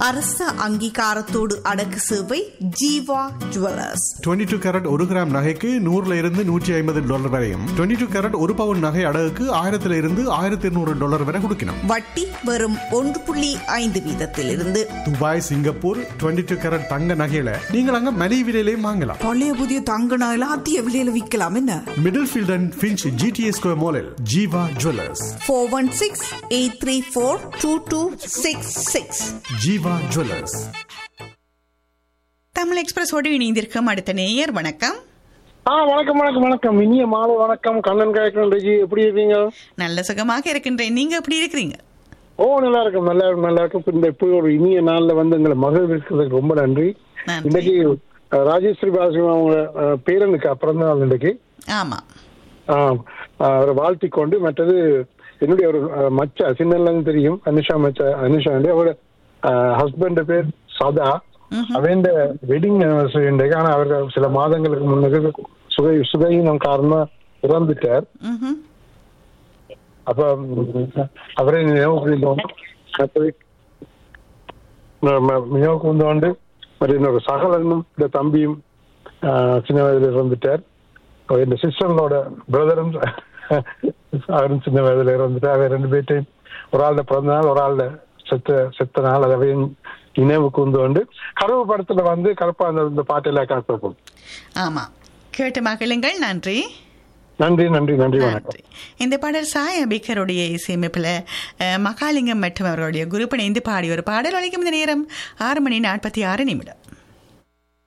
அரச அங்கீகாரத்தோடு அடக்கு சேவை ஜீவா ஜுவல்லர்ஸ். 22 கேரட் 1 கிராம் நகைக்கு $100 வரையும், 22 கேரட் 1 பவுன் நகை அடகுக்கு $1200 வரை கொடுக்கணும். வட்டி வெறும் 1.5% துபாய், சிங்கப்பூர் 22 கேரட் தங்க நகையில நீங்கள் அங்க மலிவு விலையிலையும் வாங்கலாம். பழைய புதிய தங்க நகையில அதிக விலையில விற்கலாம். என்ன middle field and Finch GTA square மாலில் ஜீவா ஜுவல்லர்ஸ். 416-834-2266. ஜீவா ஜுவல்லர்ஸ். தமிழ் எக்ஸ்பிரஸோடு இணைந்திருக்கும் அடுத்த நேயர். வணக்கம். வணக்கம் வணக்கம் வணக்கம். இனிய மாலை வணக்கம். கண்ணன் காய்க்கணும். எப்படி இருக்கீங்க? நல்ல சுகமாக இருக்கின்றேன். நீங்க எப்படி இருக்கிறீங்க? நல்லா இருக்கும், நல்லா இருக்கும், நல்லா இருக்கும். இந்த இப்போ ஒரு இனிய நாள்ல வந்து எங்களை மகள் இருக்கிறதுக்கு ரொம்ப நன்றி. இன்னைக்கு ராஜேஸ்வரி பாசி அவங்க பேரனுக்கு அப்புறம் தான் இன்னைக்கு. ஆமா, அவரை வாழ்த்தி கொண்டு, மற்றது என்னுடைய ஒரு மச்சா சின்னல தெரியும், அனுஷா அவரோட ஹஸ்பண்ட் பேர் சதா. அவன் வெட்டிங் அனிவர்சரி இன்றைக்கு. ஆனா அவருக்கு சில மாதங்களுக்கு முன்னுக்கு சுகையினம் காரணமா இறந்துட்டார். அப்ப அவரை நினைவு கூர்ந்தோண்டு இன்னொரு சகலனும் இந்த தம்பியும் சின்ன வயதுல இறந்துட்டார். இந்த சிஸ்டர்களோட பிரதரும் அவரும் சின்ன வயதுல இறந்துட்டார். அவர் 2 பேர்ட்டையும் ஒரு ஆள்ல பிறந்த நாள், ஒரு ஆள்ல செத்த நாள். அதையும் நினைவு கூர்ந்தோண்டு கருவு படத்துல வந்து கருப்பா அந்த பாட்டெல்லாம் காப்போம். ஆமா, கேட்டு மகிழுங்கள். நன்றி நன்றி நன்றி நன்றி வணக்கம். இந்த பாடல் சாய் அபிகருடைய இசையமைப்பில் மகாலிங்கம் மற்றும் அவர்களுடைய குரூப் இணைந்து பாடிய ஒரு பாடல். வரைக்கும் இந்த நேரம் 6:46.